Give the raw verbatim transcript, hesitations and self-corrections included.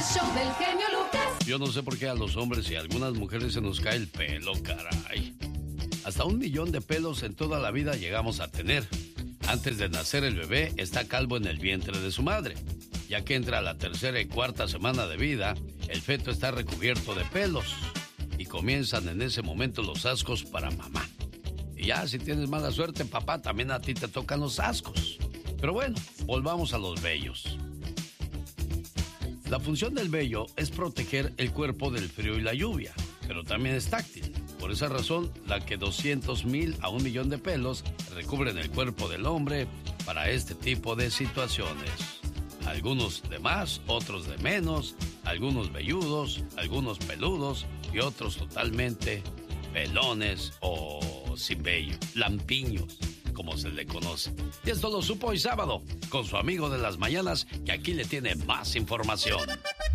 show del genio Lucas. Yo no sé por qué a los hombres y a algunas mujeres se nos cae el pelo, caray. Hasta un millón de pelos en toda la vida llegamos a tener. Antes de nacer el bebé está calvo en el vientre de su madre. Ya que entra a la tercera y cuarta semana de vida, el feto está recubierto de pelos. Y comienzan en ese momento los ascos para mamá. Y ya si tienes mala suerte, papá, también a ti te tocan los ascos. Pero bueno, volvamos a los vellos. La función del vello es proteger el cuerpo del frío y la lluvia, pero también es táctil. Por esa razón, la que doscientos mil a un millón de pelos recubren el cuerpo del hombre para este tipo de situaciones. Algunos de más, otros de menos, algunos velludos, algunos peludos y otros totalmente pelones o sin vello, lampiños, como se le conoce. Y esto lo supo hoy sábado con su amigo de las mañanas, que aquí le tiene más información.